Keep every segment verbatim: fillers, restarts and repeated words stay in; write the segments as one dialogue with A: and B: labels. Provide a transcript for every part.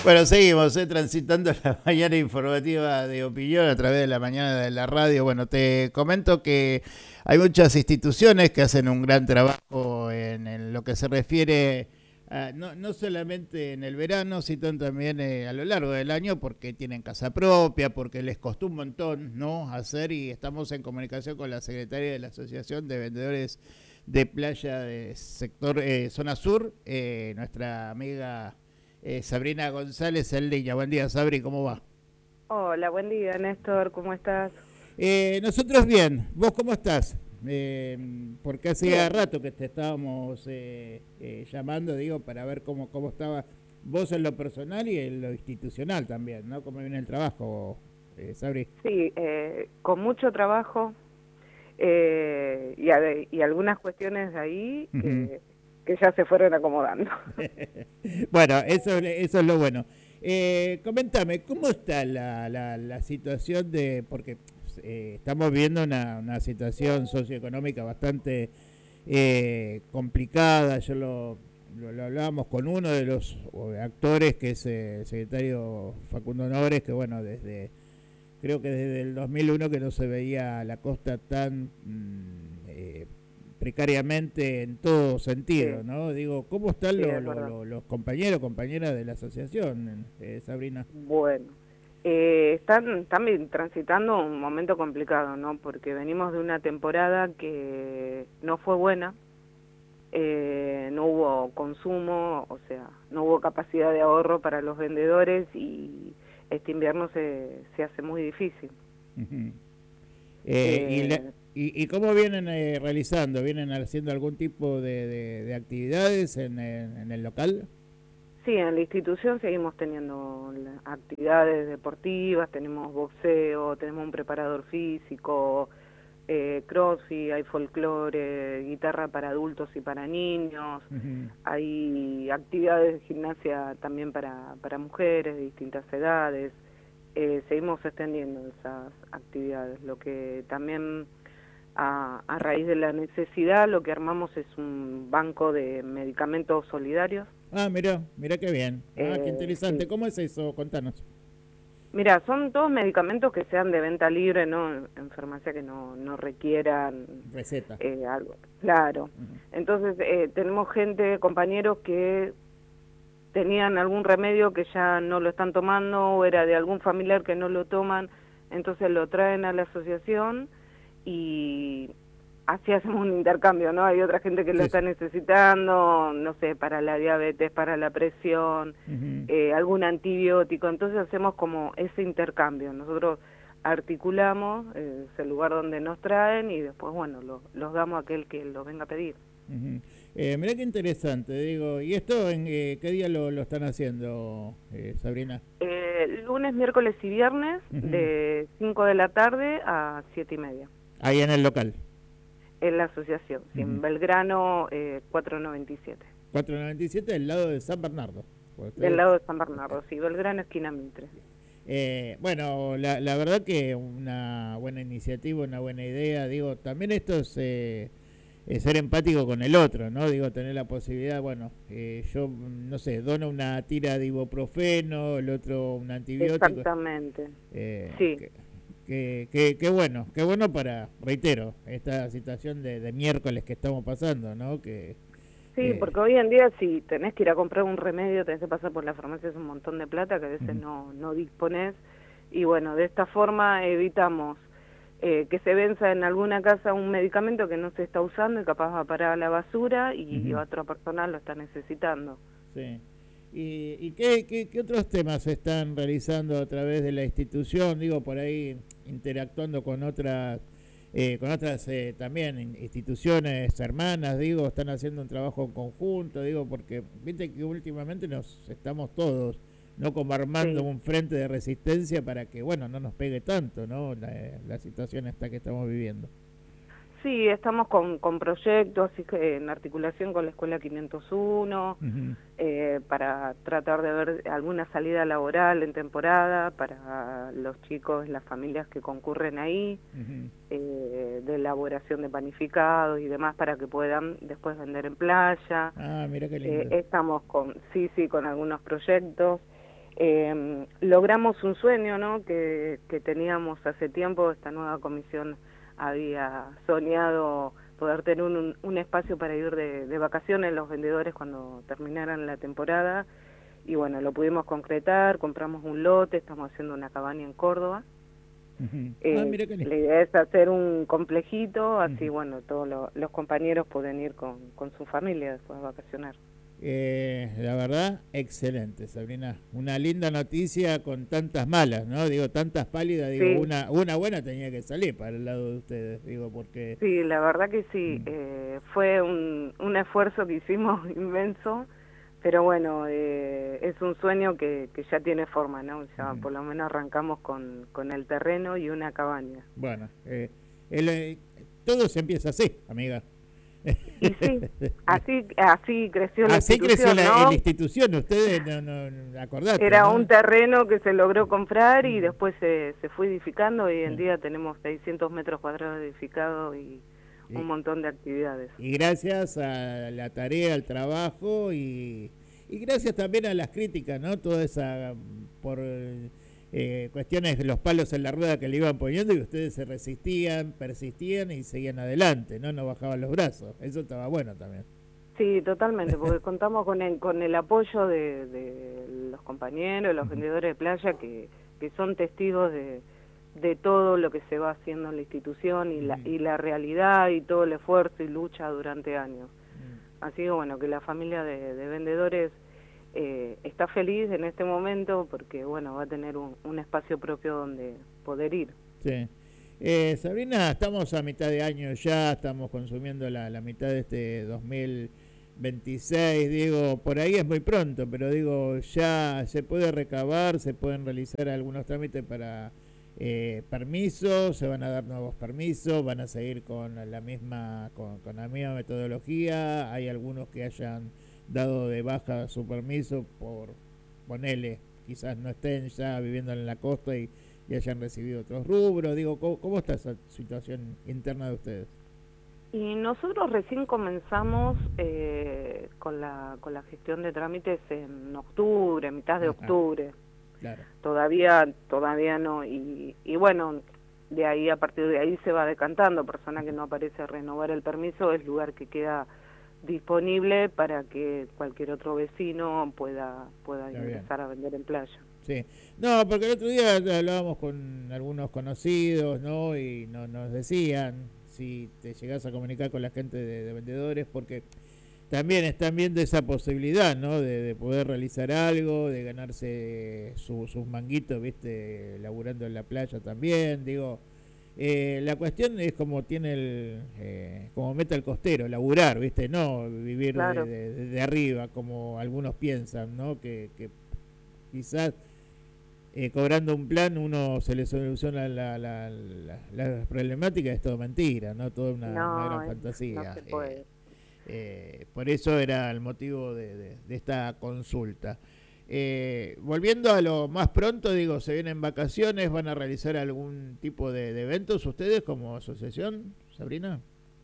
A: Bueno, seguimos eh, transitando la mañana informativa de opinión a través de la mañana de la radio. Bueno, te comento que hay muchas instituciones que hacen un gran trabajo en, en lo que se refiere a, no, no solamente en el verano, sino también eh, a lo largo del año, porque tienen casa propia, porque les costó un montón, ¿no?, hacer, y estamos en comunicación con la secretaria de la Asociación de Vendedores de Playa de Sector eh, Zona Sur, eh, nuestra amiga eh, Sabrina González Aldeña. Buen día, Sabri, ¿cómo va?
B: Hola, buen día, Néstor, ¿cómo estás?
A: Eh, nosotros bien, ¿vos cómo estás? Eh, porque hacía
B: Bien,
A: rato que te estábamos eh, eh, llamando, digo, para ver cómo, cómo estaba vos en lo personal y en lo institucional también, ¿no? ¿Cómo viene el trabajo, eh, Sabri?
B: sí, eh, con mucho trabajo eh, y, a- y algunas cuestiones de ahí que, que ya se fueron acomodando.
A: Bueno, eso, eso es lo bueno. Eh, coméntame, ¿cómo está la, la, la situación de, porque eh, estamos viendo una, una situación socioeconómica bastante eh, complicada? Yo lo, lo, lo hablábamos con uno de los actores, que es eh, el secretario Facundo Nores, que bueno, desde creo que desde el dos mil uno que no se veía la costa tan mm, eh, precariamente en todo
B: Sí,
A: sentido, ¿no? Digo, ¿cómo están
B: sí,
A: lo-
B: es
A: lo-
B: verdad.
A: lo- los compañeros, compañeras de la asociación, eh, Sabrina?
B: Bueno, eh, están también transitando un momento complicado, ¿no? Porque venimos de una temporada que no fue buena, eh, no hubo consumo, o sea, no hubo capacidad de ahorro para los vendedores y este invierno se, se hace muy difícil.
A: Ujú. Eh, y, la-
B: Eh,
A: y, ¿Y cómo vienen eh, realizando? ¿Vienen haciendo algún tipo de, de- de actividades en, en- en el local?
B: sí, en la institución seguimos teniendo la- actividades deportivas, tenemos boxeo, tenemos un preparador físico, eh, crossfit, hay folclore, guitarra para adultos y para niños,
A: Ujú.
B: hay actividades de gimnasia también para, para mujeres de distintas edades. Eh, seguimos extendiendo esas actividades, lo que también a, a raíz de la necesidad lo que armamos es un banco de medicamentos solidarios.
A: Ah, mira, mira qué bien. Ah, qué
B: Eh,
A: interesante.
B: sí.
A: ¿Cómo es eso? Contanos.
B: Mira, son todos medicamentos que sean de venta libre, no en, en farmacia, que no, no requieran
A: Receta.
B: eh, algo. Claro.
A: Ujú.
B: Entonces, eh, tenemos gente, compañeros que tenían algún remedio que ya no lo están tomando o era de algún familiar que no lo toman, entonces lo traen a la asociación y así hacemos un intercambio, ¿no? Hay otra gente que lo
A: Sí,
B: está
A: sí.
B: necesitando, no sé, para la diabetes, para la presión,
A: Ujú.
B: eh, algún antibiótico, entonces hacemos como ese intercambio. Nosotros articulamos, eh, es el lugar donde nos traen y después, bueno, lo- los damos a aquel que lo venga a pedir.
A: Ujú. Eh, mirá qué interesante, digo, ¿y esto en eh, qué día lo, lo están haciendo, eh, Sabrina?
B: Eh, lunes, miércoles y viernes
A: Ujú.
B: de cinco de la tarde a siete y media.
A: Ahí en el local.
B: En la asociación, sí,
A: Ujú.
B: en Belgrano eh, cuatrocientos noventa y siete.
A: cuatrocientos noventa y siete del lado de San Bernardo. Pues
B: Del
A: ustedes-
B: lado de San Bernardo, sí, Belgrano esquina Mitre.
A: Eh, bueno, la, la verdad que una buena iniciativa, una buena idea, digo, también esto es eh, eh, ser empático con el otro, ¿no? Digo, tener la posibilidad, bueno, eh, yo, mm, no sé, dono una tira de ibuprofeno, el otro un antibiótico.
B: Exactamente,
A: Eh,
B: sí.
A: que, que, que- que bueno, qué bueno para, reitero, esta situación de, de miércoles que estamos pasando, ¿no? Que,
B: Sí,
A: eh,
B: porque hoy en día si tenés que ir a comprar un remedio, tenés que pasar por la farmacia, es un montón de plata que a veces
A: ujú,
B: no, no disponés. Y bueno, de esta forma evitamos eh, que se venza en alguna casa un medicamento que no se está usando y capaz va a parar a la basura y
A: ujú,
B: otra persona lo está necesitando.
A: sí. ¿Y, y qué, qué, qué otros temas se están realizando a través de la institución? Digo, por ahí interactuando con otras, eh, con otras eh, también instituciones hermanas, digo, están haciendo un trabajo en conjunto, digo, porque viste que últimamente nos estamos todos, ¿no? Como armando
B: Sí.
A: un frente de resistencia para que, bueno, no nos pegue tanto, ¿no? La, la situación esta que estamos viviendo.
B: Sí, estamos con, con proyectos así que en articulación con la Escuela quinientos uno,
A: Ujú,
B: eh, para tratar de ver alguna salida laboral en temporada para los chicos, las familias que concurren ahí,
A: ujú.
B: eh, de elaboración de panificados y demás para que puedan después vender en playa.
A: Ah, mira qué
B: Eh,
A: lindo.
B: estamos con, sí, sí, con algunos proyectos. Eh, logramos un sueño, ¿no?, que, que teníamos hace tiempo. Esta nueva comisión había soñado poder tener un, un espacio para ir de, de vacaciones los vendedores cuando terminaran la temporada, y bueno, lo pudimos concretar, compramos un lote, estamos haciendo una cabaña en Córdoba.
A: Uh-huh.
B: eh,
A: ah, mira qué lindo.
B: La idea es hacer un complejito, así
A: Uh-huh.
B: bueno, todos lo, los compañeros pueden ir con, con su familia después de vacacionar.
A: Eh, la verdad, excelente, Sabrina. Una linda noticia con tantas malas, ¿no? Digo, tantas pálidas, digo,
B: Sí.
A: una una buena tenía que salir para el lado de ustedes, digo, porque...
B: Sí, la verdad que sí,
A: Mm.
B: eh, fue un, un esfuerzo que hicimos inmenso, pero bueno, eh, es un sueño que, que ya tiene forma, ¿no? Ya
A: Uh-huh.
B: por lo menos arrancamos con, con el terreno y una cabaña.
A: Bueno, eh, el, eh, todo se empieza así, amiga.
B: Y sí, así así creció la
A: Así
B: institución,
A: creció la,
B: ¿no?
A: la institución, ustedes no, no, no acordate,
B: Era
A: ¿no?
B: un terreno que se logró comprar y
A: Mm.
B: después se, se fue edificando. Hoy en
A: Sí.
B: día tenemos seiscientos metros cuadrados edificados y
A: Y,
B: un montón de actividades.
A: y gracias a la tarea, al trabajo y, y gracias también a las críticas, ¿no? Toda esa, por eh, cuestiones de los palos en la rueda que le iban poniendo, y ustedes se resistían, persistían y seguían adelante, ¿no? No bajaban los brazos. Eso estaba bueno también.
B: Sí, totalmente, porque contamos con el, con el apoyo de, de los compañeros, los vendedores de playa, que, que son testigos de, de todo lo que se va haciendo en la institución y la, y la realidad y todo el esfuerzo y lucha durante años. Así que bueno, que la familia de, de vendedores eh, está feliz en este momento porque bueno, va a tener un, un espacio propio donde poder ir.
A: Sí. Eh, Sabrina, estamos a mitad de año ya, estamos consumiendo la, la mitad de este dos mil veintiséis, digo, por ahí es muy pronto, pero digo, ya se puede recabar, se pueden realizar algunos trámites para eh, permisos, se van a dar nuevos permisos, van a seguir con la misma con, con la misma metodología. Hay algunos que hayan dado de baja su permiso por, ponele, quizás no estén ya viviendo en la costa y, y hayan recibido otros rubros. Digo, ¿cómo, cómo está esa situación interna de ustedes?
B: Y nosotros recién comenzamos eh, con la con la gestión de trámites en octubre, mitad de
A: Ajá.
B: octubre.
A: Claro.
B: Todavía todavía no, y, y bueno, de ahí a partir de ahí se va decantando. Persona que no aparece a renovar el permiso es lugar que queda disponible para que cualquier otro vecino pueda pueda
A: Está
B: ingresar
A: bien.
B: a vender en playa.
A: Sí, no, porque el otro día hablábamos con algunos conocidos, ¿no? Y no, nos decían si te llegás a comunicar con la gente de, de vendedores, porque también están viendo esa posibilidad, ¿no? De, de poder realizar algo, de ganarse su, sus manguitos, ¿viste? Laburando en la playa también, digo. Eh, la cuestión es como tiene el, eh, como meta el costero, laburar, ¿viste? No vivir
B: Claro.
A: de, de, de arriba, como algunos piensan, ¿no? Que, que quizás Eh, cobrando un plan uno se le soluciona la, la, la, la problemática. Es todo mentira, no toda una,
B: No,
A: una gran
B: es-
A: fantasía.
B: no se puede.
A: Eh, eh, por eso era el motivo de, de, de esta consulta. Eh, volviendo a lo más pronto, digo, se vienen vacaciones, ¿van a realizar algún tipo de, de eventos ustedes como asociación, Sabrina?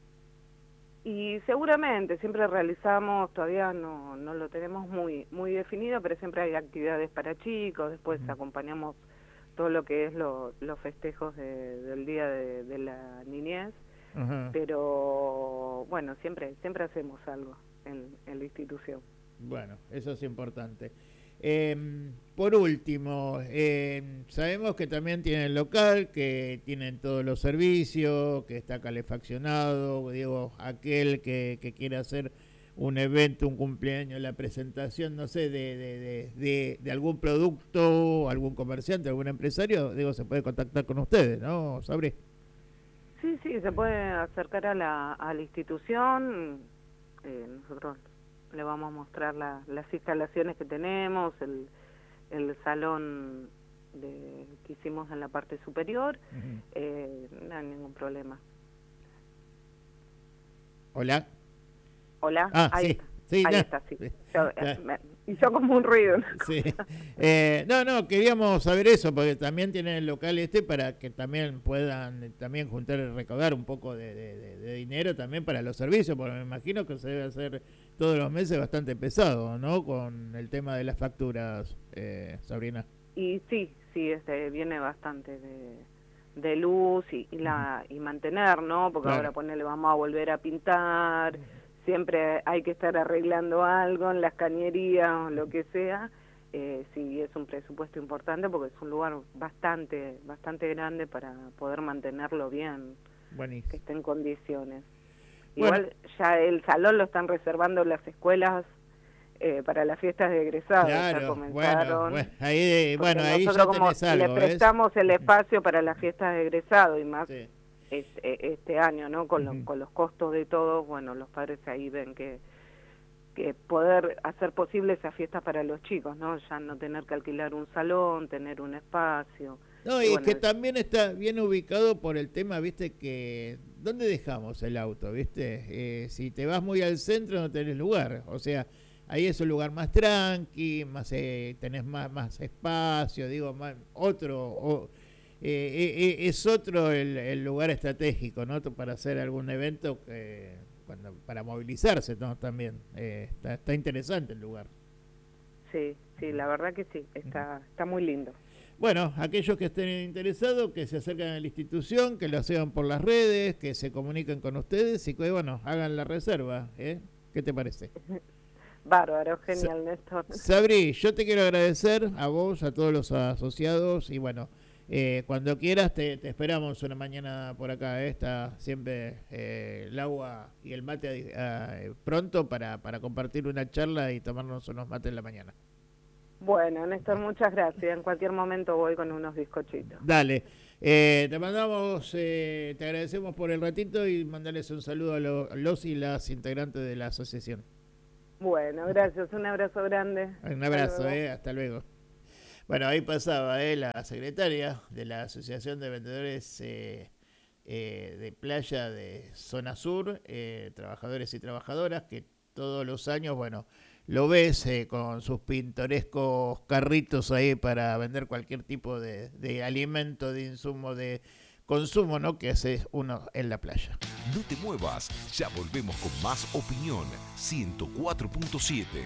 B: Y seguramente siempre realizamos, todavía no, no lo tenemos muy muy definido, pero siempre hay actividades para chicos. Después
A: Uh-huh.
B: acompañamos todo lo que es lo, los festejos de, del Día de, de la Niñez,
A: Uh-huh.
B: pero bueno, siempre siempre hacemos algo en, en la institución.
A: Bueno, eso es importante. Eh, por último, eh, sabemos que también tienen local, que tienen todos los servicios, que está calefaccionado. Digo, aquel que, que quiera hacer un evento, un cumpleaños, la presentación, no sé, de, de, de, de, de algún producto, algún comerciante, algún empresario, digo, se puede contactar con ustedes, ¿no, Sabri?
B: Sí, sí, se puede acercar a la, a la institución. Eh, nosotros le vamos a mostrar la, las instalaciones que tenemos, el, el salón de, que hicimos en la parte superior.
A: Uh-huh.
B: eh, no hay ningún problema.
A: Hola.
B: Hola,
A: Ah,
B: ahí
A: sí,
B: está,
A: sí,
B: ahí
A: no.
B: está, sí. Yo,
A: Ya.
B: me, Y yo como un ruido.
A: Sí. Eh, no, no, queríamos saber eso, porque también tienen el local este para que también puedan también juntar y recaudar un poco de, de, de, de dinero también para los servicios, porque me imagino que se debe hacer todos los meses bastante pesado, ¿no? Con el tema de las facturas, eh, Sabrina.
B: Y sí, sí, este viene bastante de, de luz y, y, la, y mantener, ¿no? Porque claro, ahora ponele, vamos a volver a pintar, siempre hay que estar arreglando algo en las cañerías o lo que sea. Eh, sí, es un presupuesto importante porque es un lugar bastante bastante grande para poder mantenerlo bien,
A: buenísimo,
B: que esté en condiciones.
A: Bueno.
B: Igual ya el salón lo están reservando las escuelas eh, para las fiestas de egresados.
A: Claro,
B: ya comenzaron.
A: Bueno, bueno, ahí, bueno, ahí ya
B: nosotros
A: tenés
B: como
A: algo,
B: le prestamos
A: ¿ves?
B: el espacio para las fiestas de egresado y más
A: Sí.
B: este, este año, ¿no? Con,
A: Uh-huh.
B: lo, con los costos de todos, bueno, los padres ahí ven que que poder hacer posible esa fiesta para los chicos, ¿no? Ya no tener que alquilar un salón, tener un espacio.
A: No, y,
B: y
A: es
B: bueno,
A: que
B: es...
A: también está bien ubicado por el tema, viste, que ¿dónde dejamos el auto, viste? Eh, si te vas muy al centro no tenés lugar, o sea, ahí es un lugar más tranqui, más eh, tenés más, más espacio, digo, más, otro, o, eh, eh, es otro el, el lugar estratégico, ¿no? Para hacer algún evento que... Cuando, para movilizarse, ¿no? También eh, está, está interesante el lugar.
B: Sí, sí, la verdad que sí, está, está muy lindo.
A: Bueno, aquellos que estén interesados, que se acerquen a la institución, que lo hagan por las redes, que se comuniquen con ustedes y que, bueno, hagan la reserva, ¿eh? ¿Qué te parece?
B: Bárbaro, genial,
A: Sa-
B: Néstor.
A: Sabri, yo te quiero agradecer a vos, a todos los asociados y, bueno, Eh, cuando quieras te, te esperamos una mañana por acá, ¿eh? Está siempre eh, el agua y el mate eh, pronto para, para compartir una charla y tomarnos unos mates en la mañana.
B: Bueno, Néstor, muchas gracias. En cualquier momento voy con unos bizcochitos.
A: Dale, eh, te mandamos, eh, te agradecemos por el ratito y mandarles un saludo a, lo, a los y las integrantes de la asociación.
B: Bueno, gracias, un abrazo grande.
A: Un abrazo, hasta, eh, hasta luego. Bueno, ahí pasaba eh, la secretaria de la Asociación de Vendedores eh, eh, de Playa de Zona Sur, eh, trabajadores y trabajadoras, que todos los años, bueno, lo ves eh, con sus pintorescos carritos ahí para vender cualquier tipo de, de alimento, de insumo, de consumo, ¿no? Que hace uno en la playa.
C: No te muevas, ya volvemos con más opinión. ciento cuatro punto siete.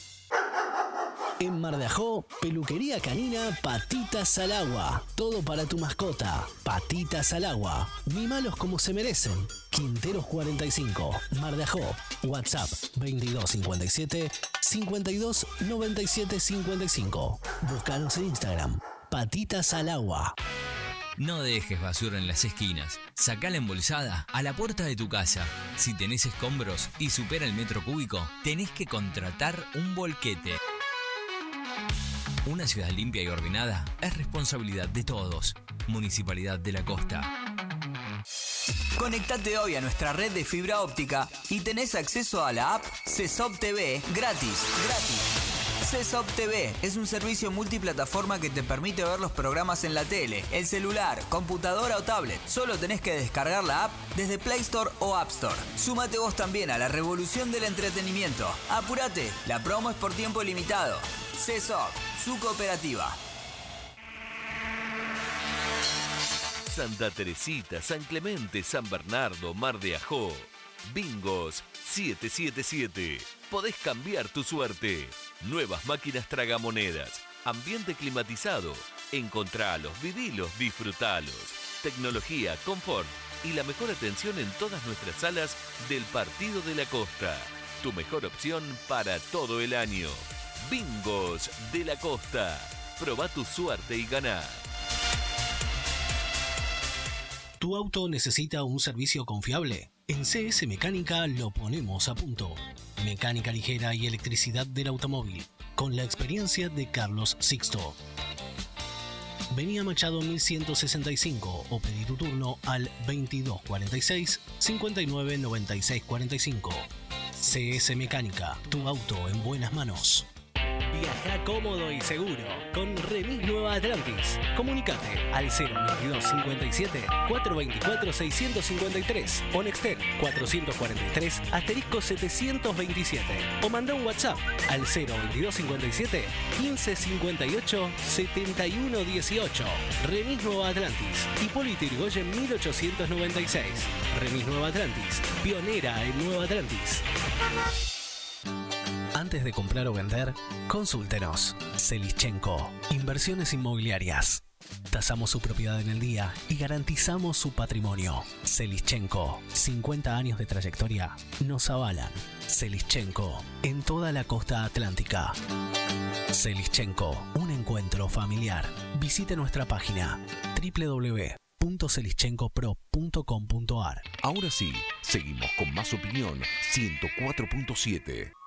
D: En Mar de Ajó, peluquería canina Patitas al Agua. Todo para tu mascota. Patitas al Agua. Mimalos como se merecen. Quinteros cuarenta y cinco. Mar de Ajó. WhatsApp veintidós cincuenta y siete cincuenta y dos noventa y siete cincuenta y cinco. Búscanos en Instagram. Patitas al Agua.
E: No dejes basura en las esquinas. Sacá la embolsada a la puerta de tu casa. Si tenés escombros y supera el metro cúbico, tenés que contratar un volquete. Una ciudad limpia y ordenada es responsabilidad de todos. Municipalidad de la Costa.
F: Conectate hoy a nuestra red de fibra óptica y tenés acceso a la app C E S O P T V gratis. Gratis. C E S O P T V es un servicio multiplataforma que te permite ver los programas en la tele, el celular, computadora o tablet. Solo tenés que descargar la app desde Play Store o App Store. Súmate vos también a la revolución del entretenimiento. Apúrate, la promo es por tiempo limitado. C E S O P, su cooperativa.
C: Santa Teresita, San Clemente, San Bernardo, Mar de Ajó. Bingos siete siete siete. Podés cambiar tu suerte. Nuevas máquinas tragamonedas. Ambiente climatizado. Encontralos, vivilos, disfrutalos. Tecnología, confort y la mejor atención en todas nuestras salas del Partido de la Costa. Tu mejor opción para todo el año. Bingos de la Costa. Probá tu suerte y ganá.
D: ¿Tu auto necesita un servicio confiable? En C S Mecánica lo ponemos a punto. Mecánica ligera y electricidad del automóvil, con la experiencia de Carlos Sixto. Vení a Machado mil ciento sesenta y cinco o pedí tu turno al veintidós cuarenta y seis cincuenta y nueve noventa y seis cuarenta y cinco. C S Mecánica, tu auto en buenas manos. Viaja cómodo y seguro con Remis Nueva Atlantis. Comunicate al cero veintidós cincuenta y siete, cuatrocientos veinticuatro, seiscientos cincuenta y tres o Nextel cuatrocientos cuarenta y tres, asterisco setecientos veintisiete o manda un WhatsApp al cero veintidós cincuenta y siete, quince cincuenta y ocho, setenta y uno dieciocho. Remis Nueva Atlantis, Hipólito Yrigoyen mil ochocientos noventa y seis. Remis Nueva Atlantis, pionera en Nueva Atlantis. Antes de comprar o vender, consúltenos. Selischenko, Inversiones Inmobiliarias. Tasamos su propiedad en el día y garantizamos su patrimonio. Selischenko, cincuenta años de trayectoria nos avalan. Selischenko, en toda la costa atlántica. Selischenko, un encuentro familiar. Visite nuestra página doble u doble u doble u punto selischenko pro punto com punto a r.
C: Ahora sí, seguimos con más opinión ciento cuatro punto siete.